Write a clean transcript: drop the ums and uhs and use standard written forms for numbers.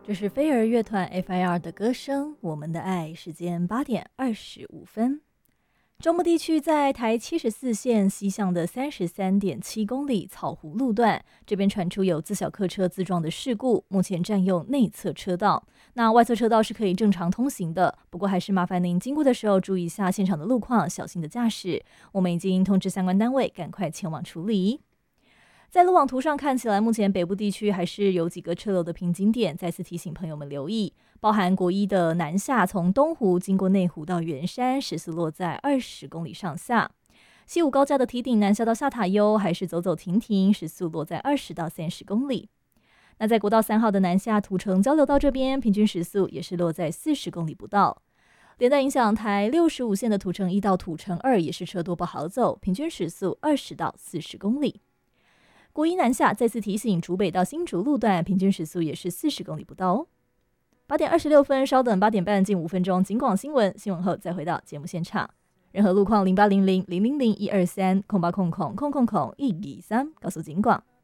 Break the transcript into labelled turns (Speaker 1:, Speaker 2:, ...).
Speaker 1: 这是飞儿乐团 FIR 的歌声《我们的爱》，时间8:25。中部地区在台74线西向的33.7公里草湖路段，这边传出有自小客车自撞的事故，目前占用内侧车道，那外侧车道是可以正常通行的，不过还是麻烦您经过的时候注意一下现场的路况，小心的驾驶。我们已经通知相关单位赶快前往处理。在路网图上看起来，目前北部地区还是有几个车流的瓶颈点，再次提醒朋友们留意，包含国一的南下，从东湖经过内湖到圆山，时速落在20公里上下；西武高架的堤顶南下到下塔悠，还是走走停停，时速落在20到30公里。那在国道3号的南下土城交流道这边，平均时速也是落在40公里不到。连带影响台65线的土城1到土城2也是车多不好走，平均时速20到40公里。国一南下再次提醒，竹北到新竹路段平均时速也是40公里不到哦。8:26，稍等8点半近5分钟，警广新闻，新闻后再回到节目现场。任何路况0800-000-123，0800-123，告诉警广。